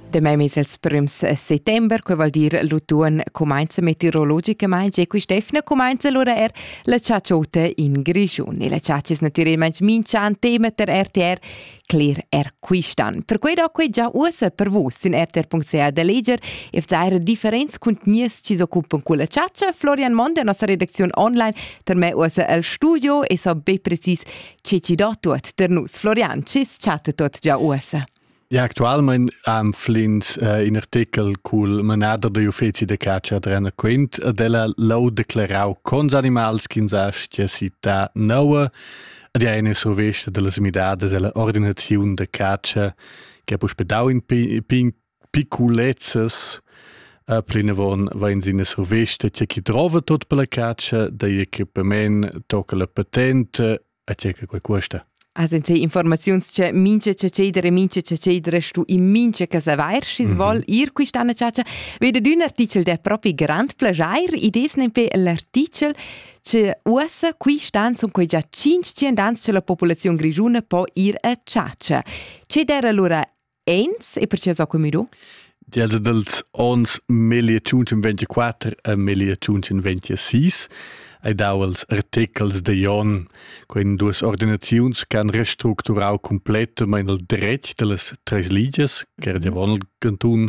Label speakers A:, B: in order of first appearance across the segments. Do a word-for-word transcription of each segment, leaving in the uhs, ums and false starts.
A: De mai mes els prims settember, che vuol dire l'autunno comincia meteorologicamente, e qui Stefano comincia allora er la ciacciota in Grigion. E la ciaccia è naturalmente mincian tema ter R T R, clear er quistan. Per cui da qui già usa per voi in R T R punto C A da legger e fare differenze contenuti ci si occupano con la ciaccia. Florian Monde, nostra redazione online, per me usa il studio e so ben precis che ci da tutto per noi. Florian, ci chatta tutto già usa?
B: Ja, actualment am flins uh, in artikel cul manada de uffici de caccia drena quint della lau declarau cons animals chins astia città noua ed è eine so vesta delle midades della ordinazione de caccia che pus pedau in pi, pi, picculezzas uh, plina von vain sine so vesta che chi trova tot per la caccia de equipament tocca la patente e che che costa.
A: Also in sei informazions che mince che cedere mince che cedere stu in mince che sa vair schis vol ir qui stanna ciaccia vede d'un artikel der propri grand plagiair idees nempe l'artikel che usa qui stan son quei già cinquecento ans che la popolazione grigiuna po ir a ciaccia che der allora eins e perché so come do
B: Die also dels ons millecinquecentoventiquattro a millecinquecentoventisei e dau els articels de Jon, quen duas ordinaziuns che han restructurau completament il dret de les tres ligas, che era giavon il cantun,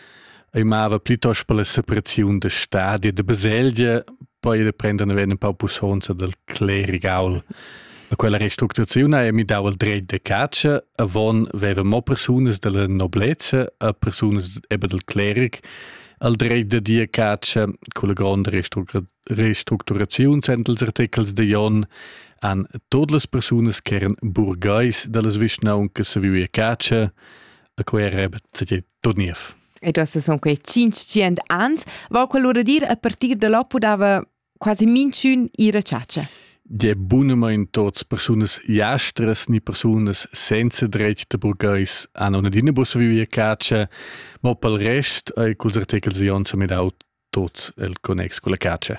B: e mava pluttosto per la separazione de stadi e de baselgia, poi de prenderne ven un po' pussonza del clerigaul. A quella restructurazione è mi dau il dret de caccia, avon veva mo personas della noblezza, a personas ebe del cleric, al dret de dia caccia, con la grande restructurazione restructurazione centels articels de Jon an todas las personas che eran burgais dallas visnaun che se viu a caccia, a quei era c'è tot nief.
A: E das son quei cinquecento ans, va quell'ora dir a partir de là podava quasi minchun ira caccia.
B: Die bunemein tots personas jastras ni personas senza dret de burgais an una dina bussa viu a caccia, ma pel rest ai culs articels de Jon se mi dau tot el connex con la caccia.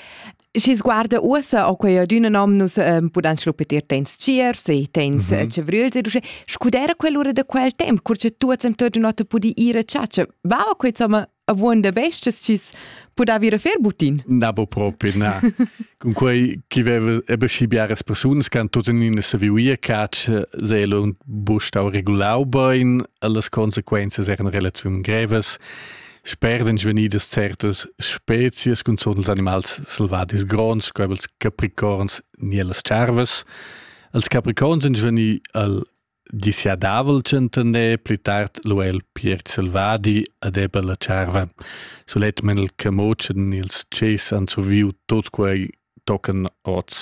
A: Si sguarda usa o quei aduna nom nus um, pudan schlupetir tens ciers e tens mm-hmm. cevrils e duce scudera quell'ora de quel temp curce tu sem tot nota pudi ira ciaccia va o quei insomma a vuon de bestes cis pudavi refer butin
B: na bo proprio na con quei chi veva ebe scibiares personas can tot in una saviuia caccia zelo un bustau regulau bain alle consequenze erano relativ greves. Sperden svenidas certas species con sono els animals salvadis grons, come els capricorns ni les charves. Els capricorns en sveni al disiadavel centene, pli tard lo el piert salvadi ad ebe la charva. Solet men el camocen ni els ces an so viu tot quei tocan ots.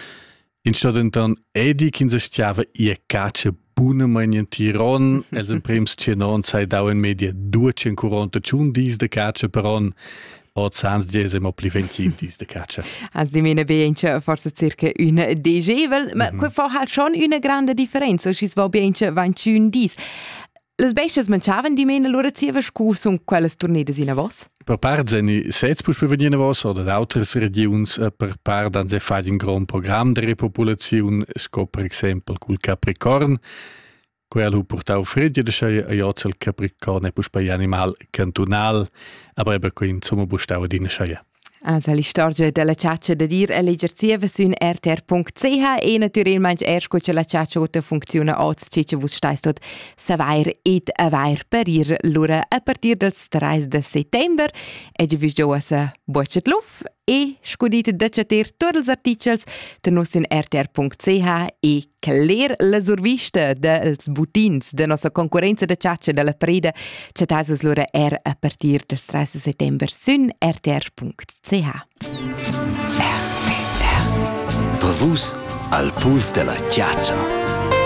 B: In stadentan edi kin se stiava ia caccia bunemein in Tiron, els en prims cenon sai dau in media duecentoquaranta dis de caccia per on, o sans diesem o pli ventin dis de caccia.
A: Als di mena beince forse circa una degevel, ma mm-hmm. que fa halt schon una grande differenza, schis va beince ventuno dis. Les bestes mangiaven di mena loro zieva scurs un quelles tornedes in a vos?
B: Per part zeni sets pus per venir a vos o da altres regions, per part dan se fa un gran programma de repopulazione, sco per exempel cul Capricorn, quel hu portau fredje de schei a jozel Capricorn e pus per animal cantonal, aber ebe co insomma bustau adina scheia.
A: Also la storia della ciaccia da dir a legger zieva su R T R punto C H e naturalmente erst che la ciaccia funziona oz che vos stais tot savair ed avair per ir lura a partir del tre de settember e gi vis jo asa buchet luf e scudite da chatter tots els articels de nos in R T R punto C H e cler la survista dels butins de nostra concorrenza de ciaccia della preda chattasus lura er a partir del tre de settember sun R T R punto C H.
C: Per vus al puls della ciaccia.